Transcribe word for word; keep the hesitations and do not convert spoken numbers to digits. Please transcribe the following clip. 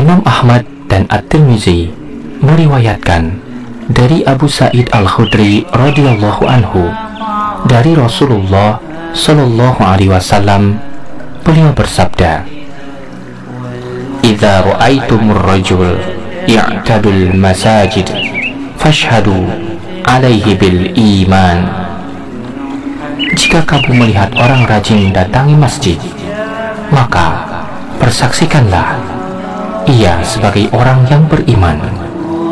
Imam Ahmad dan At-Tirmizi meriwayatkan dari Abu Sa'id Al-Khudri radhiyallahu anhu dari Rasulullah sallallahu alaihi wasallam, beliau bersabda, "Idza ra'aitumur rajul ya'tadul masajid fashhadu alaihi bil iman." Jika kamu melihat orang rajin mendatangi masjid, maka persaksikanlah ia sebagai orang yang beriman.